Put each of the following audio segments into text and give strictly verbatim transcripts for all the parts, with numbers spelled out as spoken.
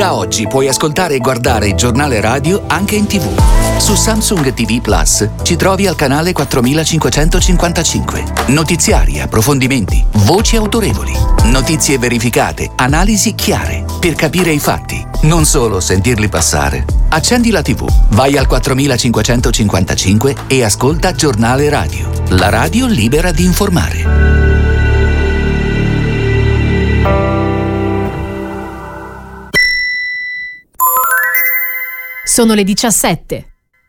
Da oggi puoi ascoltare e guardare il giornale radio anche in tivù. Su Samsung T V Plus ci trovi al canale quattromilacinquecentocinquantacinque. Notiziari, approfondimenti, voci autorevoli, notizie verificate, analisi chiare, per capire i fatti, non solo sentirli passare. Accendi la tivù, vai al quattromilacinquecentocinquantacinque e ascolta Giornale Radio, la radio libera di informare. Sono le diciassette.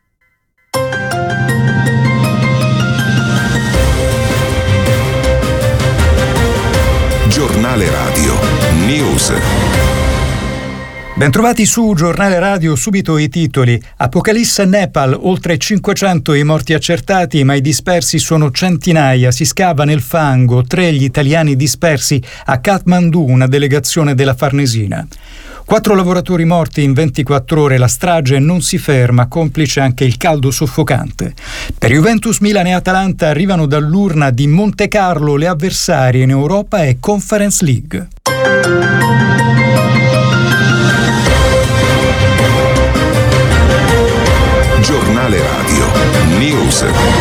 Giornale Radio News. Bentrovati su Giornale Radio, subito i titoli. Apocalisse Nepal, oltre cinquecento i morti accertati, ma i dispersi sono centinaia. Si scava nel fango, tre gli italiani dispersi a Kathmandu, una delegazione della Farnesina. Quattro lavoratori morti in ventiquattro ore, la strage non si ferma, complice anche il caldo soffocante. Per Juventus, Milan e Atalanta arrivano dall'urna di Monte Carlo le avversarie in Europa e Conference League. Giornale Radio News.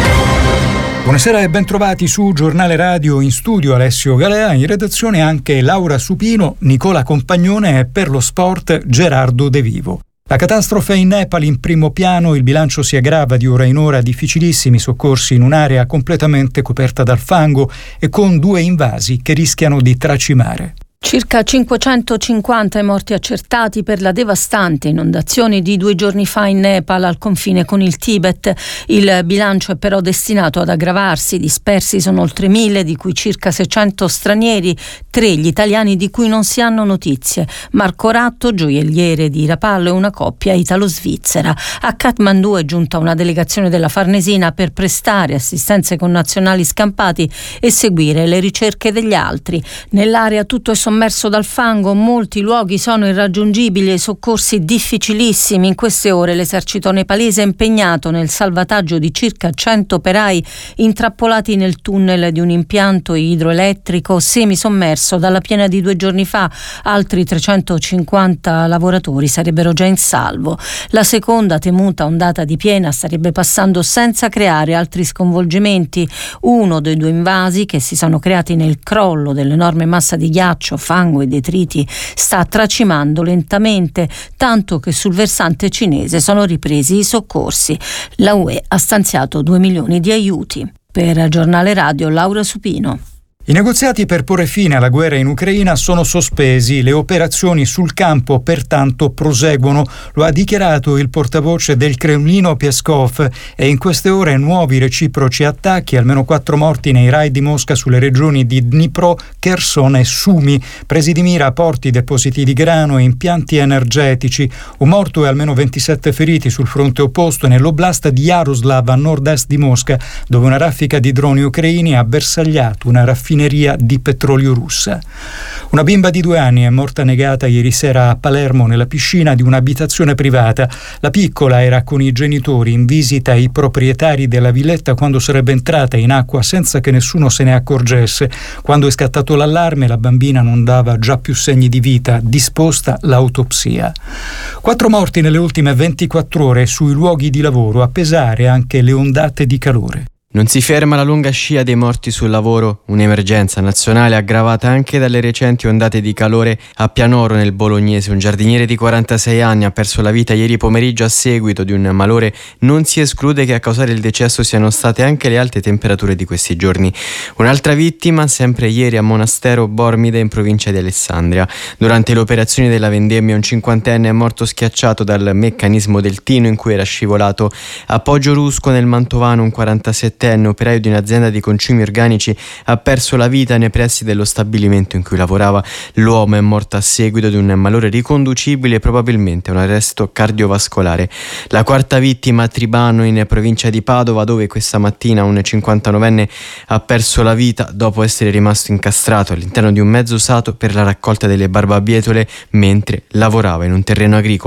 Buonasera e bentrovati su Giornale Radio, in studio Alessio Galea, in redazione anche Laura Supino, Nicola Compagnone e per lo sport Gerardo De Vivo. La catastrofe in Nepal in primo piano, il bilancio si aggrava di ora in ora, difficilissimi soccorsi in un'area completamente coperta dal fango e con due invasi che rischiano di tracimare. Circa cinquecentocinquanta i morti accertati per la devastante inondazione di due giorni fa in Nepal al confine con il Tibet. Il bilancio è però destinato ad aggravarsi, dispersi sono oltre mille, di cui circa seicento stranieri, tre gli italiani di cui non si hanno notizie. Marco Ratto, gioielliere di Rapallo, e una coppia italo-svizzera. A Kathmandu è giunta una delegazione della Farnesina per prestare assistenza ai connazionali scampati e seguire le ricerche degli altri. Nell'area tutto è sommerso dal fango, molti luoghi sono irraggiungibili e i soccorsi difficilissimi. In queste ore l'esercito nepalese è impegnato nel salvataggio di circa cento operai intrappolati nel tunnel di un impianto idroelettrico semisommerso dalla piena di due giorni fa. Altri trecentocinquanta lavoratori sarebbero già in salvo. La seconda temuta ondata di piena starebbe passando senza creare altri sconvolgimenti. Uno dei due invasi che si sono creati nel crollo dell'enorme massa di ghiaccio, fango e detriti sta tracimando lentamente, tanto che sul versante cinese sono ripresi i soccorsi. La U E ha stanziato due milioni di aiuti. Per Giornale Radio, Laura Supino. I negoziati per porre fine alla guerra in Ucraina sono sospesi, le operazioni sul campo pertanto proseguono, lo ha dichiarato il portavoce del Cremlino Peskov, e in queste ore nuovi reciproci attacchi, almeno quattro morti nei raid di Mosca sulle regioni di Dnipro, Kherson e Sumy, presi di mira porti, depositi di grano e impianti energetici, un morto e almeno ventisette feriti sul fronte opposto nell'oblast di Yaroslav a nord-est di Mosca, dove una raffica di droni ucraini ha bersagliato una raffineria di petrolio russa. Una bimba di due anni è morta annegata ieri sera a Palermo nella piscina di un'abitazione privata. La piccola era con i genitori in visita ai proprietari della villetta quando sarebbe entrata in acqua senza che nessuno se ne accorgesse. Quando è scattato l'allarme, la bambina non dava già più segni di vita. Disposta l'autopsia. Quattro morti nelle ultime ventiquattro ore sui luoghi di lavoro, a pesare anche le ondate di calore. Non si ferma la lunga scia dei morti sul lavoro, un'emergenza nazionale aggravata anche dalle recenti ondate di calore a Pianoro nel Bolognese. Un giardiniere di quarantasei anni ha perso la vita ieri pomeriggio a seguito di un malore. Non si esclude che a causare il decesso siano state anche le alte temperature di questi giorni. Un'altra vittima, sempre ieri a Monastero Bormide in provincia di Alessandria. Durante le operazioni della vendemmia un cinquantenne è morto schiacciato dal meccanismo del tino in cui era scivolato. A Poggio-Rusco nel Mantovano un quarantasettenne operaio di un'azienda di concimi organici ha perso la vita nei pressi dello stabilimento in cui lavorava. L'uomo è morto a seguito di un malore riconducibile e probabilmente un arresto cardiovascolare. La quarta vittima a Tribano in provincia di Padova, dove questa mattina un cinquantanovenne ha perso la vita dopo essere rimasto incastrato all'interno di un mezzo usato per la raccolta delle barbabietole mentre lavorava in un terreno agricolo.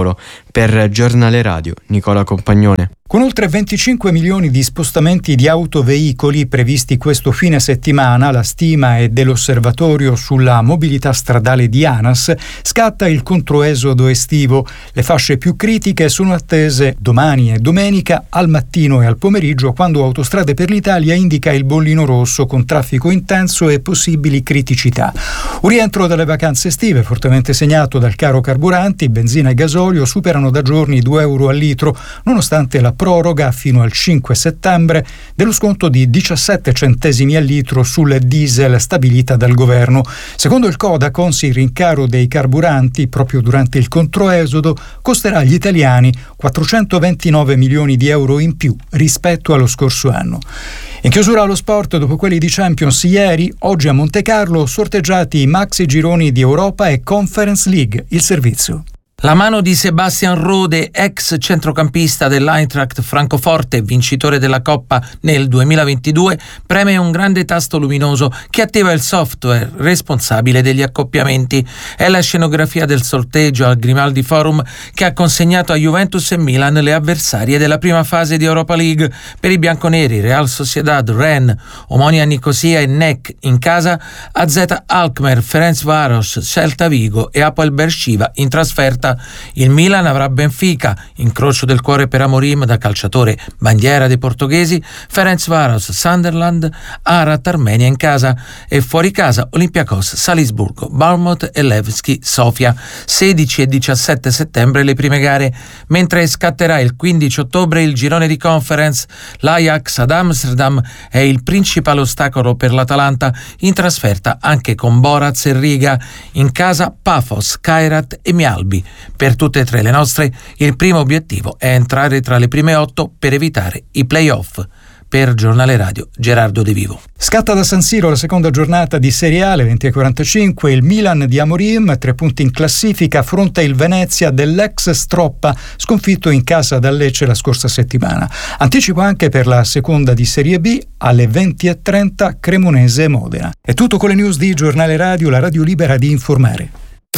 Per Giornale Radio, Nicola Compagnone. Con oltre venticinque milioni di spostamenti di autoveicoli previsti questo fine settimana, la stima è dell'Osservatorio sulla mobilità stradale di ANAS, scatta il controesodo estivo. Le fasce più critiche sono attese domani e domenica al mattino e al pomeriggio, quando Autostrade per l'Italia indica il bollino rosso con traffico intenso e possibili criticità. Un rientro dalle vacanze estive fortemente segnato dal caro carburanti. Benzina e gasolio superano da giorni due euro al litro, nonostante la proroga fino al cinque settembre dello sconto di diciassette centesimi al litro sul diesel stabilita dal governo. Secondo il Codacons, il rincaro dei carburanti proprio durante il controesodo costerà agli italiani quattrocentoventinove milioni di euro in più rispetto allo scorso anno. In chiusura allo sport, dopo quelli di Champions ieri, oggi a Montecarlo sorteggiati i maxi gironi di Europa e Conference League. Il servizio. La mano di Sebastian Rode, ex centrocampista dell'Eintracht Francoforte, vincitore della Coppa nel duemilaventidue, preme un grande tasto luminoso che attiva il software responsabile degli accoppiamenti. È la scenografia del sorteggio al Grimaldi Forum che ha consegnato a Juventus e Milan le avversarie della prima fase di Europa League. Per i bianconeri, Real Sociedad, Rennes, Omonia Nicosia e N E C in casa, A Z Alkmaar, Ferencváros, Celta Vigo e Hapoel Beersheva in trasferta. Il Milan avrà Benfica, incrocio del cuore per Amorim da calciatore bandiera dei portoghesi, Ferencváros, Sunderland, Arat Armenia in casa e fuori casa Olympiacos, Salisburgo, Bournemouth e Levski Sofia. sedici e diciassette settembre le prime gare, mentre scatterà il quindici ottobre il girone di Conference. L'Ajax ad Amsterdam è il principale ostacolo per l'Atalanta, in trasferta anche con Boraz e Riga, in casa Pafos, Kairat e Mialbi. Per tutte e tre le nostre, il primo obiettivo è entrare tra le prime otto per evitare i play-off. Per Giornale Radio, Gerardo De Vivo. Scatta da San Siro la seconda giornata di Serie A, alle venti e quarantacinque. Il Milan di Amorim, tre punti in classifica, affronta il Venezia dell'ex Stroppa, sconfitto in casa dal Lecce la scorsa settimana. Anticipo anche per la seconda di Serie B, alle venti e trenta, Cremonese e Modena. È tutto con le news di Giornale Radio, la radio libera di informare.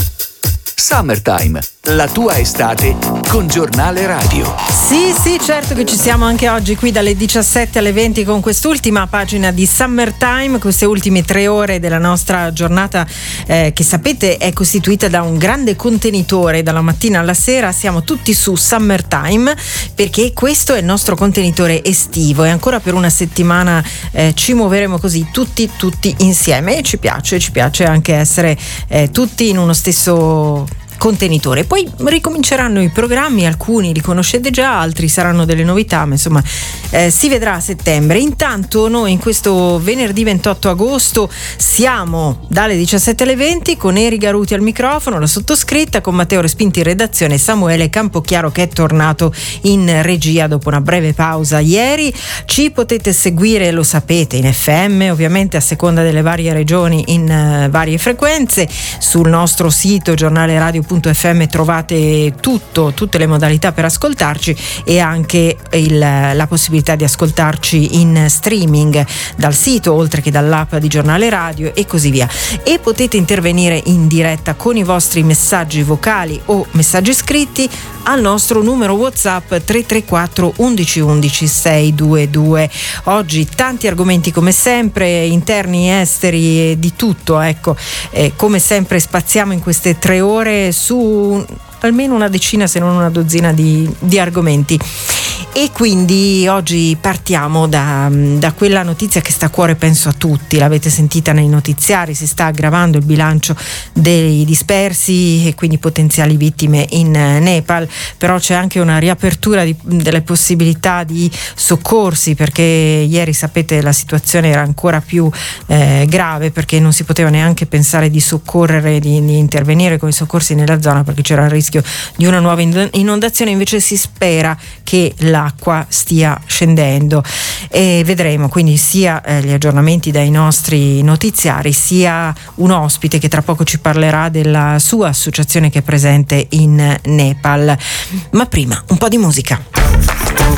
Summertime, la tua estate con Giornale Radio. Sì, sì, certo che ci siamo anche oggi qui dalle diciassette alle venti con quest'ultima pagina di Summertime, queste ultime tre ore della nostra giornata eh, che sapete è costituita da un grande contenitore. Dalla mattina alla sera siamo tutti su Summertime perché questo è il nostro contenitore estivo e ancora per una settimana eh, ci muoveremo così tutti tutti insieme e ci piace, ci piace anche essere eh, tutti in uno stesso contenitore. Poi ricominceranno i programmi, alcuni li conoscete già, altri saranno delle novità, ma insomma eh, si vedrà a settembre. Intanto noi in questo venerdì ventotto agosto siamo dalle diciassette alle venti con Eri Garuti al microfono, la sottoscritta, con Matteo Respinti in redazione e Samuele Campochiaro che è tornato in regia dopo una breve pausa ieri. Ci potete seguire, lo sapete, in F M, ovviamente a seconda delle varie regioni, in uh, varie frequenze. Sul nostro sito giornale radio punto effe emme trovate tutto, tutte le modalità per ascoltarci e anche il, la possibilità di ascoltarci in streaming dal sito oltre che dall'app di Giornale Radio e così via. E potete intervenire in diretta con i vostri messaggi vocali o messaggi scritti al nostro numero WhatsApp tre tre quattro undici undici seicentoventidue. Oggi tanti argomenti come sempre, interni, esteri e di tutto, ecco, eh, come sempre spaziamo in queste tre ore su almeno una decina se non una dozzina di, di argomenti. E quindi oggi partiamo da, da quella notizia che sta a cuore penso a tutti, l'avete sentita nei notiziari, si sta aggravando il bilancio dei dispersi e quindi potenziali vittime in Nepal, però c'è anche una riapertura di, delle possibilità di soccorsi, perché ieri sapete la situazione era ancora più eh, grave, perché non si poteva neanche pensare di soccorrere, di, di intervenire con i soccorsi nella zona perché c'era il rischio di una nuova inondazione. Invece si spera che l'acqua stia scendendo e vedremo quindi sia eh, gli aggiornamenti dai nostri notiziari sia un ospite che tra poco ci parlerà della sua associazione che è presente in Nepal. Ma prima un po' di musica.